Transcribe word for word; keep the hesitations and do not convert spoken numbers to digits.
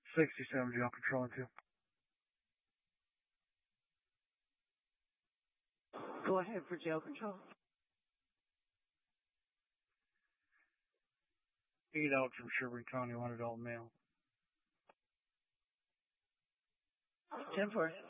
sixty-seven, Jail Control two. Go ahead for jail control. Eight out from Sherburne County, one adult male. ten four.